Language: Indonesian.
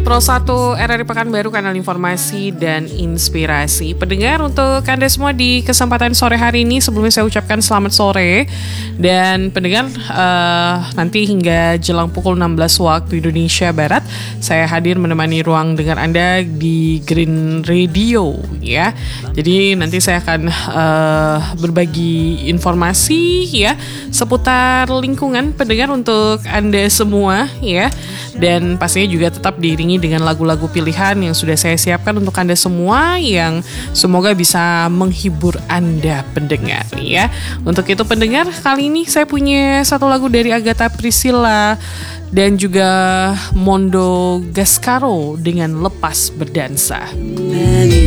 Pro 1 RRI Pekanbaru, kanal informasi dan inspirasi. Pendengar, untuk Anda semua di kesempatan sore hari ini, sebelumnya saya ucapkan selamat sore. Dan pendengar, nanti hingga jelang pukul 16 waktu Indonesia Barat, saya hadir menemani ruang dengar Anda di Green Radio ya. Jadi nanti saya akan berbagi informasi ya seputar lingkungan pendengar untuk Anda semua ya. Dan pastinya juga tetap diiringi dengan lagu-lagu pilihan yang sudah saya siapkan untuk Anda semua, yang semoga bisa menghibur Anda pendengar ya. Untuk itu pendengar, kali ini saya punya satu lagu dari Agatha Priscilla dan juga Mondo Gascaro dengan Lepas Berdansa.